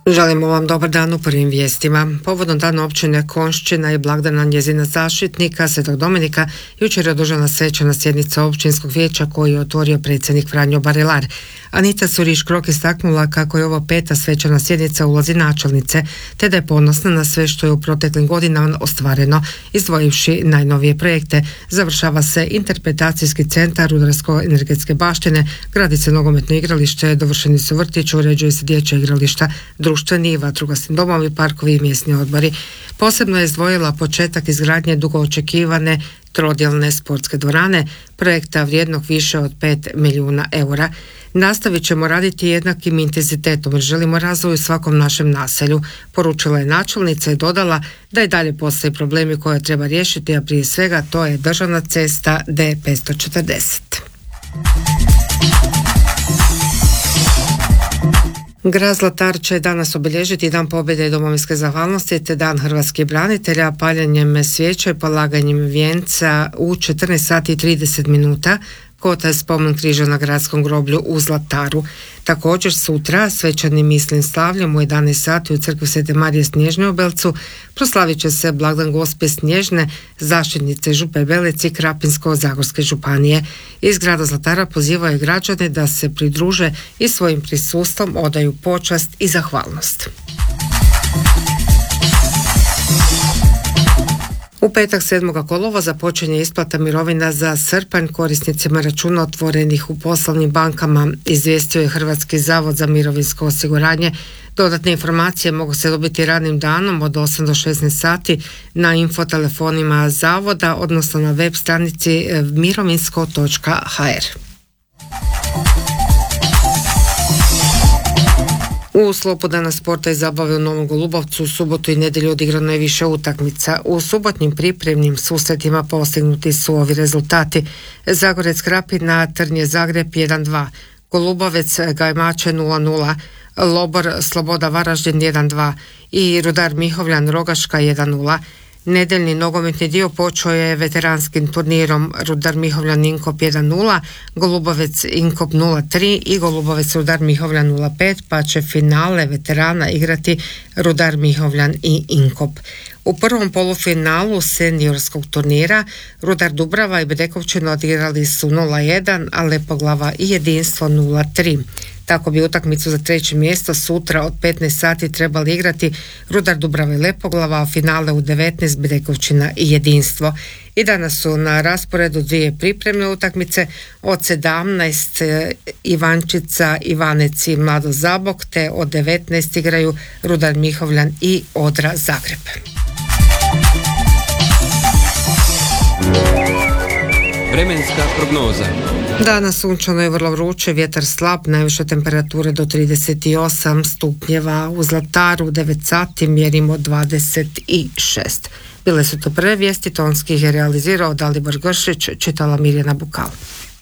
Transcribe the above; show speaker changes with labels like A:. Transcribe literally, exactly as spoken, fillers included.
A: Želimo vam dobar dan u prvim vijestima. Povodom dana općine Konjšćina i blagdana njezina zaštitnika Svetog Dominika, jučer je održana svečana sjednica općinskog vijeća koji je otvorio predsjednik Franjo Barilar. Anita Suriš-Krok istaknula kako je ovo peta svečana sjednica u ulozi načelnice, te da je ponosna na sve što je u proteklim godinama ostvareno, izdvojivši najnovije projekte. Završava se interpretacijski centar rudarsko-energetske baštine, gradi se nogometno igralište, dovršeni su vrtići, uređuje se dječja igrališta, društveni i vatrogasni domovi, parkovi i mjesni odbori. Posebno je izdvojila početak izgradnje dugo očekivane trodjelne sportske dvorane, projekta vrijednog više od pet milijuna eura. Nastavit ćemo raditi jednakim intenzitetom jer želimo razvoj u svakom našem naselju, poručila je načelnica i dodala da i dalje postoje problemi koje treba riješiti, a prije svega to je državna cesta D petsto četrdeset. Grad Zlatar će danas obilježiti Dan pobjede i domovinske zahvalnosti te Dan hrvatskih branitelja paljenjem svijeće i polaganjem vijenca u četrnaest sati i trideset minuta kod spomen križa na gradskom groblju u Zlataru. Također sutra svečanim mislim slavljem u jedanaest sati u crkvi Svete Marije Snježne u Belcu proslavit će se blagdan Gospe Snježne, zaštitnice Župe Belec i Krapinsko-zagorske županije. Iz grada Zlatara pozivaju građane da se pridruže i svojim prisustvom odaju počast i zahvalnost. U petak sedmog kolovoza započinje isplata mirovina za srpanj korisnicima računa otvorenih u poslovnim bankama, izvijestio je Hrvatski zavod za mirovinsko osiguranje. Dodatne informacije mogu se dobiti radnim danom od osam do šesnaest sati na infotelefonima zavoda, odnosno na web stranici mirovinsko točka ha er. U sklopu Dana sporta i zabave u Novom Golubovcu u subotu i nedjelju odigrano je više utakmica. U subotnjim pripremnim susretima postignuti su ovi rezultati: Zagorec Krapina, Trnje Zagreb jedan dva, Golubovec Gajmače nula nula, Lobor Sloboda Varaždin jedan dva i Rudar Mihovljan Rogaška jedan nula. Nedeljni nogometni dio počeo je veteranskim turnirom Rudar Mihovljan Inkop jedan nula, Golubovec Inkop nula tri i Golubovec Rudar Mihovljan nula pet, pa će finale veterana igrati Rudar Mihovljan i Inkop. U prvom polufinalu seniorskog turnira Rudar Dubrava i Bedekovčina odigrali su nula jedan, a Lepoglava i Jedinstvo nula tri. Tako bi utakmicu za treće mjesto sutra od petnaest sati trebali igrati Rudar Dubrava i Lepoglava, a finale u devetnaest Bedekovčina i Jedinstvo. I danas su na rasporedu dvije pripremne utakmice, od sedamnaest Ivančica, Ivanec i Mlado Zabok, te od devetnaest igraju Rudar Mihovljan i Odra Zagreb.
B: Vremenska prognoza.
A: Danas sunčano je vrlo vruće, vjetar slab, najviše temperature do trideset osam stupnjeva. U Zlataru devet sati mjerimo dvadeset šest. Bile su to prve vijesti, tonski ih je realizirao Dalibor Gršić, čitala Mirjana Bukal.